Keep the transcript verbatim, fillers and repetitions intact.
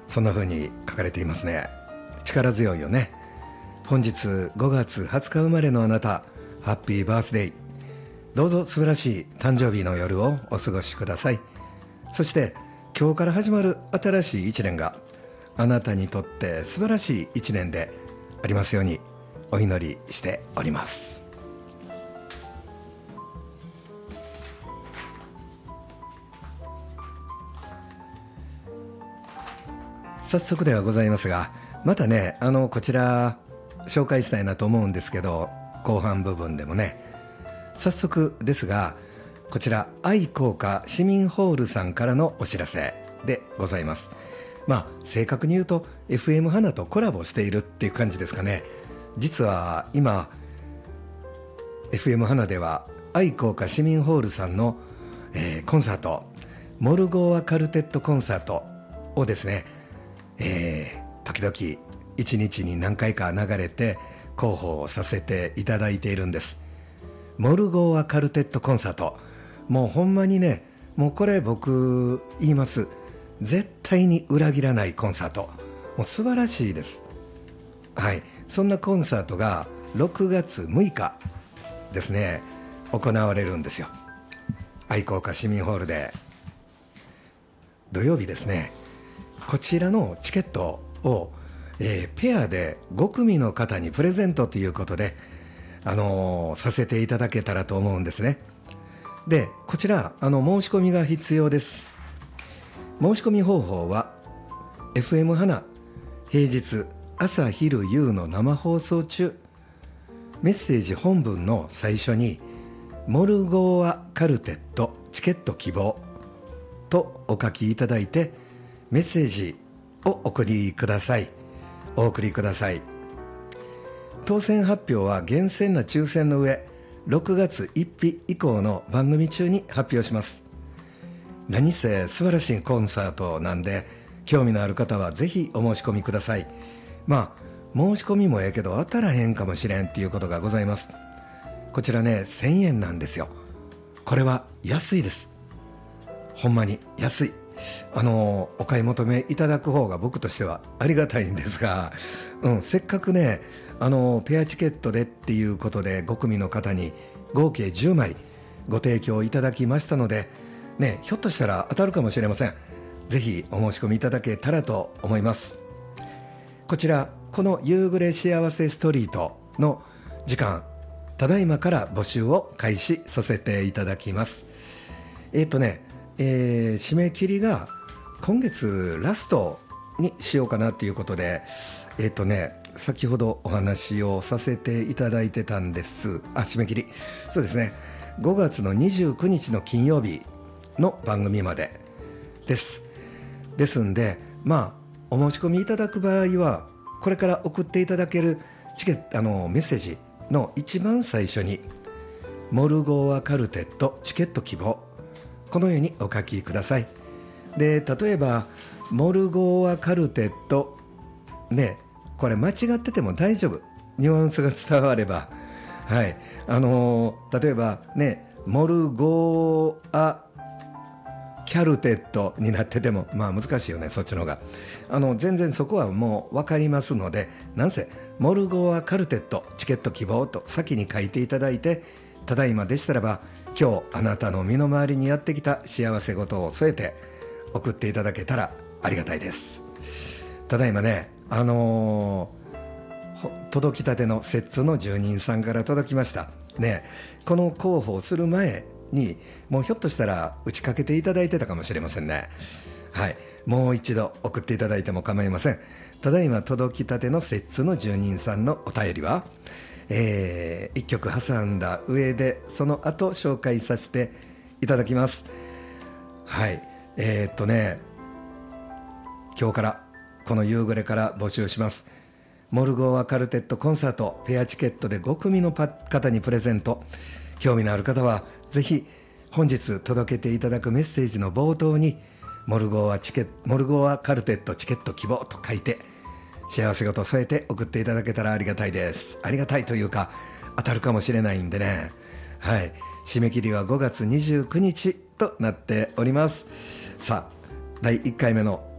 そんな風に書かれていますね。力強いよね。本日ごがつはつか生まれのあなた、ハッピーバースデー。どうぞ素晴らしい誕生日の夜をお過ごしください。そして今日から始まる新しい一年があなたにとって素晴らしい一年でありますようにお祈りしております。早速ではございますが、またね、あのこちら紹介したいなと思うんですけど、後半部分でもね、早速ですが、こちら愛好家市民ホールさんからのお知らせでございます。まあ正確に言うと エフエム 花とコラボしているっていう感じですかね。実は今 エフエム 花では愛好家市民ホールさんの、えー、コンサート、モルゴーアカルテットコンサートをですね、えー、時々いちにちに何回か流れて広報させていただいているんです。モルゴーアカルテットコンサート、もうほんまにね、もうこれ僕言います、絶対に裏切らないコンサート、もう素晴らしいです。はい、そんなコンサートがろくがつむいかですね、行われるんですよ。愛好家市民ホールで土曜日ですね。こちらのチケットを、えー、ペアでごくみの方にプレゼントということで、あのー、させていただけたらと思うんですね。で、こちらあの申し込みが必要です。申し込み方法は エフエム 花平日朝昼夕の生放送中、メッセージ本文の最初にモルゴーアカルテットチケット希望とお書きいただいてメッセージをお送りください。お送りください。当選発表は厳選な抽選の上、ろくがつついたち以降の番組中に発表します。何せ素晴らしいコンサートなんで、興味のある方はぜひお申し込みください。まあ申し込みもええけど当たらへんかもしれんっていうことがございます。こちらね、せんえんなんですよ。これは安いです。ほんまに安い。あのお買い求めいただく方が僕としてはありがたいんですが、うん、せっかくね、あのペアチケットでっていうことでごくみの方に合計じゅうまいご提供いただきましたので、ね、ひょっとしたら当たるかもしれません。ぜひお申し込みいただけたらと思います。こちらこの夕暮れ幸せストリートの時間、ただいまから募集を開始させていただきます。えっとねえー、締め切りが今月ラストにしようかなっていうことで、えっとね先ほどお話をさせていただいてたんです。あ、締め切り、そうですね、ごがつのにじゅうくにちの金曜日の番組までですですんで、まあお申し込みいただく場合はこれから送っていただけるチケット、あのメッセージの一番最初にモルゴーアカルテットチケット希望、このようにお書きください。で、例えばモルゴーアカルテットね、これ間違ってても大丈夫、ニュアンスが伝われば、はい、あのー、例えばね、モルゴーアキャルテットになっててもまあ難しいよね、そっちの方が。あの全然そこはもう分かりますので、なんせモルゴーアカルテットチケット希望と先に書いていただいて、ただいまでしたらば今日あなたの身の回りにやってきた幸せ事を添えて送っていただけたらありがたいです。ただいまね、あのー、届きたての摂津の住人さんから届きましたね。この広報する前にもうひょっとしたら打ちかけていただいてたかもしれませんね。はい、もう一度送っていただいても構いません。ただいま届きたての摂津の住人さんのお便りは、えー、いっきょく挟んだ上でその後紹介させていただきます。はい、えー、っとね今日からこの夕暮れから募集します。モルゴーアカルテットコンサートペアチケットでごくみの方にプレゼント。興味のある方はぜひ本日届けていただくメッセージの冒頭にモルゴーアチケモルゴーアカルテットチケット希望と書いて幸せ事添えて送っていただけたらありがたいです。ありがたいというか当たるかもしれないんでね。はい、締め切りはごがつにじゅうくにちとなっております。さあだいいっかいめの